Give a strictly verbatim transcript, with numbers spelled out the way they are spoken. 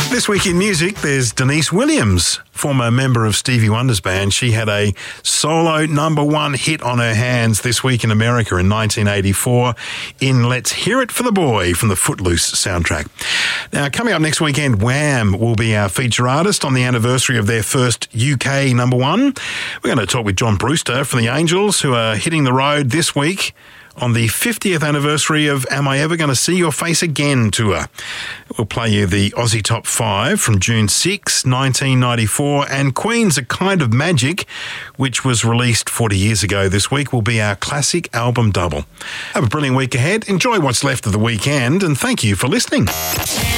This week in music, there's Denise Williams, former member of Stevie Wonder's band. She had a solo number one hit on her hands this week in America in nineteen eighty-four in Let's Hear It for the Boy from the Footloose soundtrack. Now, coming up next weekend, Wham will be our feature artist on the anniversary of their first U K number one. We're going to talk with John Brewster from the Angels, who are hitting the road this week on the fiftieth anniversary of Am I Ever Going to See Your Face Again tour. We'll play you the Aussie Top five from June sixth, nineteen ninety-four, and Queen's A Kind of Magic, which was released forty years ago this week, will be our classic album double. Have a brilliant week ahead. Enjoy what's left of the weekend, and thank you for listening.